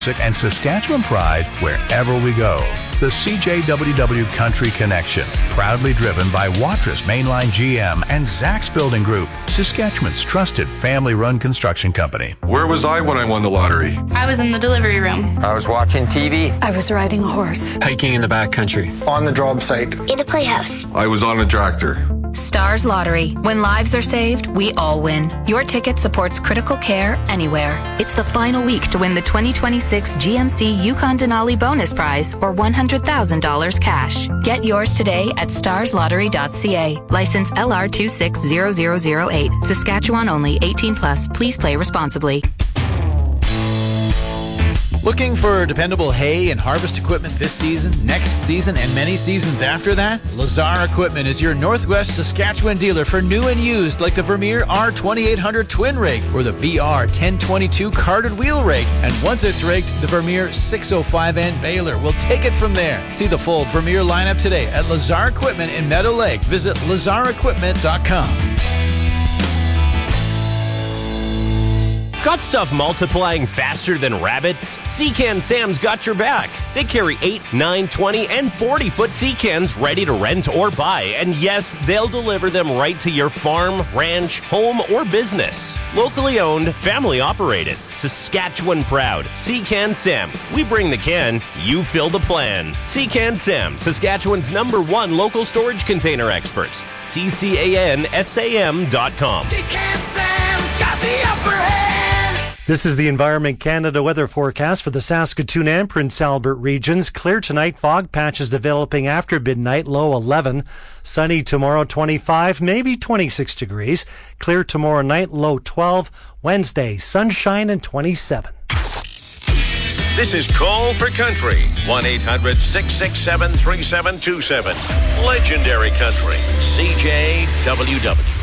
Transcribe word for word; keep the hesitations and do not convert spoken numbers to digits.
and Saskatchewan pride wherever we go. The C J W W Country Connection, proudly driven by Watrous Mainline G M and Zach's Building Group, Saskatchewan's trusted family-run construction company. Where was I when I won the lottery? I was in the delivery room. I was watching T V. I was riding a horse. Hiking in the backcountry. On the job site. In a playhouse. I was on a tractor. Stars Lottery. When lives are saved, we all win. Your ticket supports critical care anywhere. It's the final week to win the twenty twenty-six G M C Yukon Denali bonus prize or one hundred thousand dollars cash. Get yours today at stars lottery dot c a. License L R two six zero zero zero eight. Saskatchewan only. eighteen plus. Please play responsibly. Looking for dependable hay and harvest equipment this season, next season, and many seasons after that? Lazar Equipment is your Northwest Saskatchewan dealer for new and used, like the Vermeer R twenty-eight hundred twin rig or the V R ten twenty-two carded wheel rig. And once it's rigged, the Vermeer six oh five N baler will take it from there. See the full Vermeer lineup today at Lazar Equipment in Meadow Lake. Visit lazar equipment dot com. Got stuff multiplying faster than rabbits? Secan Sam's got your back. They carry eight, nine, twenty, and forty-foot Secans ready to rent or buy. And yes, they'll deliver them right to your farm, ranch, home, or business. Locally owned, family operated. Saskatchewan proud. Secan Sam. We bring the can, you fill the plan. Secan Sam, Saskatchewan's number one local storage container experts. C C A N S A M dot com. Secan Sam's got the upper hand. This is the Environment Canada weather forecast for the Saskatoon and Prince Albert regions. Clear tonight, fog patches developing after midnight, low eleven. Sunny tomorrow, twenty-five, maybe twenty-six degrees. Clear tomorrow night, low twelve. Wednesday, sunshine and twenty-seven. This is Call for Country. one eight hundred six six seven three seven two seven. Legendary Country. C J W W.